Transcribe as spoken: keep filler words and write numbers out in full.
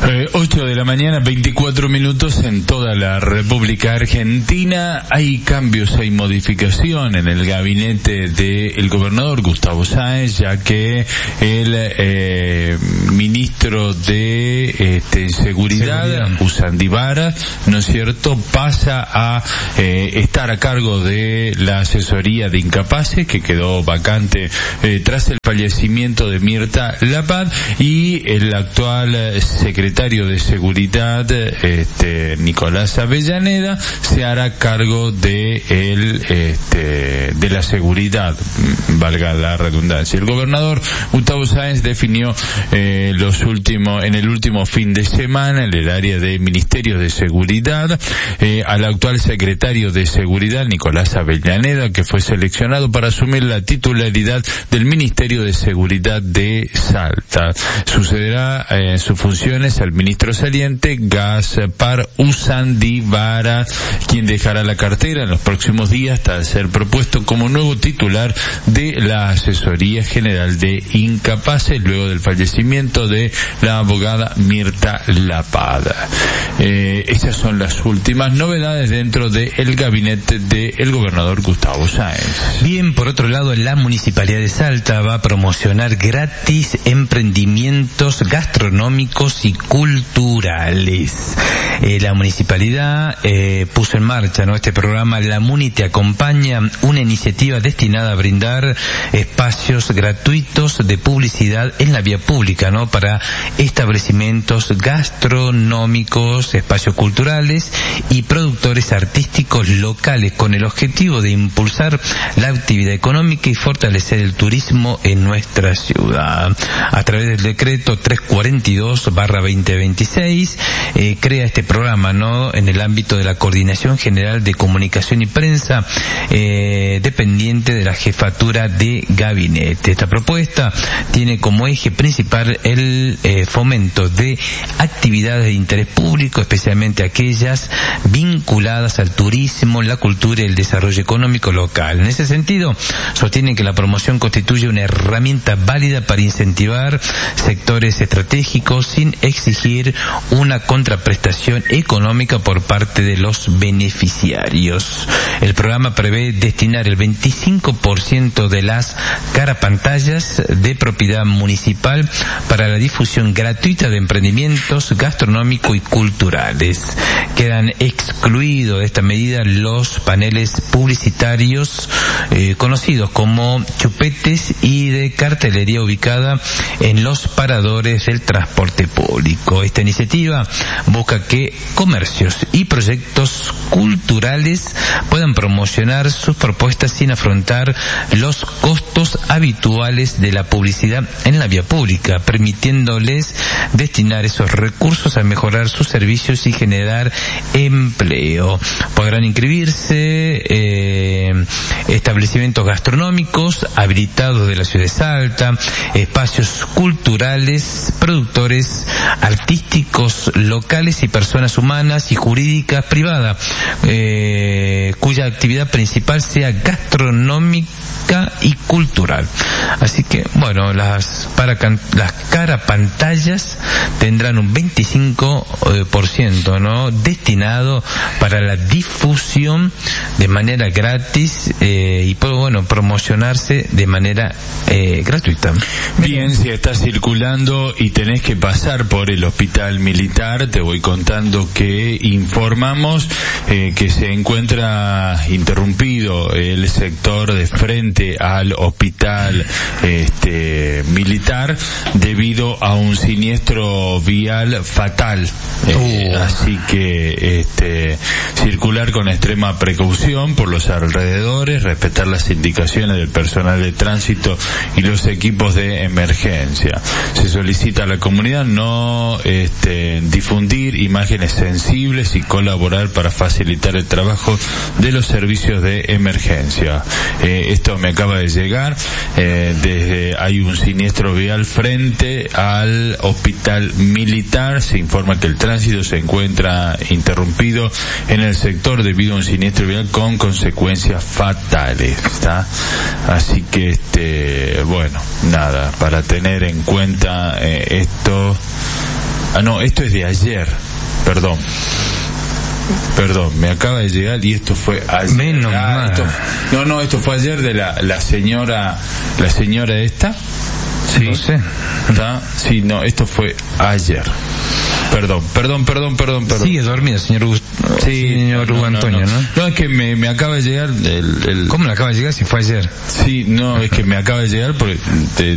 Eh, ocho de la mañana, veinticuatro minutos en toda la República Argentina. Hay cambios, hay modificación en el gabinete del gobernador Gustavo Sáenz, ya que el eh, ministro de este, Seguridad, Seguridad. Usandi Varas, ¿no es cierto?, pasa a eh, estar a cargo de la asesoría de incapaces, que quedó vacante eh, tras el fallecimiento de Mirta Lapad, y el actual secretario de Seguridad, este, Nicolás Avellaneda, se hará cargo de el, este, de la seguridad, valga la redundancia. El gobernador Gustavo Sáenz definió eh, los últimos, en el último fin de semana, en el área de Ministerios de Seguridad, eh, al actual secretario de Seguridad, Nicolás Avellaneda, que fue seleccionado para asumir la titularidad del Ministerio de Seguridad de Salta. Sucederá en eh, sus funciones al ministro saliente Gaspar Usandi Varas, quien dejará la cartera en los próximos días hasta ser propuesto como nuevo titular de la Asesoría General de Incapaces, luego del fallecimiento de la abogada Mirta Lapad. Eh, esas son las últimas novedades dentro del gabinete del gobernador Gustavo Sáenz. Bien, por otro lado, la Municipalidad de Salta va a promocionar gratis emprendimientos gastronómicos y culturales. Eh, la municipalidad eh, puso en marcha, ¿no?, este programa La Muni te acompaña, una iniciativa destinada a brindar espacios gratuitos de publicidad en la vía pública, ¿no?, para establecimientos gastronómicos, espacios culturales y productores artísticos locales, con el objetivo de impulsar la actividad económica y fortalecer el turismo en nuestra ciudad. A través del decreto trescientos cuarenta y dos barra veinte veintiséis, eh, crea este programa, ¿no?, en el ámbito de la Coordinación General de Comunicación y Prensa, eh, dependiente de la Jefatura de Gabinete. Esta propuesta tiene como eje principal el eh, fomento de actividades de interés público, especialmente aquellas vinculadas al turismo, la cultura y el desarrollo económico local. En ese sentido, sostienen que la promoción constituye una herramienta válida para incentivar sectores estratégicos sin exigir una contraprestación económica por parte de los beneficiarios. El programa prevé destinar el veinticinco por ciento de las carapantallas de propiedad municipal para la difusión gratuita de emprendimientos gastronómicos y culturales. Quedan excluidos de esta medida los paneles publicitarios eh, conocidos como chupetes y de cartelería ubicada en los paradores del transporte público. Esta iniciativa busca que comercios y proyectos culturales puedan promocionar sus propuestas sin afrontar los costos habituales de la publicidad en la vía pública, permitiéndoles destinar esos recursos a mejorar sus servicios y generar empleo. Podrán inscribirse eh, establecimientos gastronómicos habilitados de la ciudad de Salta, espacios culturales, productores artísticos locales y personas humanas y jurídicas privadas, eh, cuya actividad principal sea gastronómica y cultural. Así que, bueno, las para las carapantallas tendrán un veinticinco por ciento, ¿no?, destinado para la difusión de manera gratis eh, y, pues, bueno, promocionarse de manera eh, gratuita. Bien, si estás circulando y tenés que pasar por el hospital militar, te voy contando que informamos eh, que se encuentra interrumpido el sector de frente al hospital este militar debido a un siniestro vial fatal. Eh, uh. Así que este circular con extrema precaución por los alrededores, respetar las indicaciones del personal de tránsito y los equipos de emergencia. Se solicita a la comunidad no este difundir imágenes sensibles y colaborar para facilitar el trabajo de los servicios de emergencia. Eh, esto me acaba de llegar, eh, desde hay un siniestro vial frente al hospital militar. Se informa que el tránsito se encuentra interrumpido en el sector debido a un siniestro vial con consecuencias fatales, ¿está? Así que este bueno, nada, para tener en cuenta eh, esto Ah, no, esto es de ayer. Perdón. Perdón, me acaba de llegar y esto fue ayer. Menos ah, mal. Esto, no, no, esto fue ayer de la, la señora, la señora esta. Sí. No sé. ¿Está? Sí, no, esto fue ayer. Perdón, perdón, perdón, perdón, perdón. Sigue dormido, señor Hugo, sí, señor Hugo no, no, Antonio, ¿no? ¿no? No, es que me, me acaba de llegar el, el... ¿Cómo le acaba de llegar si fue ayer? Sí, no, es que me acaba de llegar porque te,